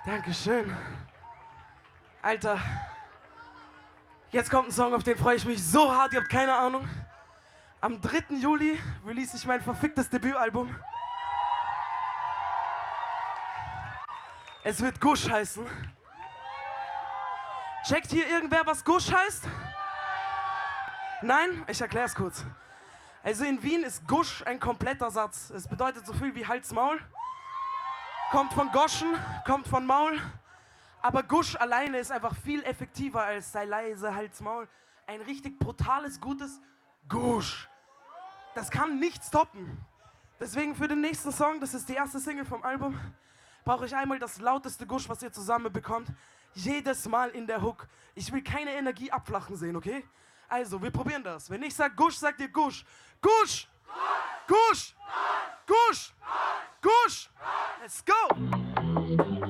Dankeschön. Alter, jetzt kommt ein Song, auf den freue ich mich so hart, ihr habt keine Ahnung. Am 3. Juli release ich mein verficktes Debütalbum. Es wird Gusch heißen. Checkt hier irgendwer, was Gusch heißt? Nein? Ich erklär's kurz. Also in Wien ist Gusch ein kompletter Satz. Es bedeutet so viel wie Hals-Maul. Kommt von Goschen, kommt von Maul. Aber Gusch alleine ist einfach viel effektiver als sei leise, Hals-Maul. Ein richtig brutales, gutes Gusch. Das kann nicht stoppen. Deswegen für den nächsten Song, das ist die erste Single vom Album, brauche ich einmal das lauteste Gusch, was ihr zusammen bekommt. Jedes Mal in der Hook. Ich will keine Energie abflachen sehen, okay? Also, wir probieren das. Wenn ich sage Gusch, sagt ihr Gusch. Gusch! Gusch! Gusch! Gusch! Let's go!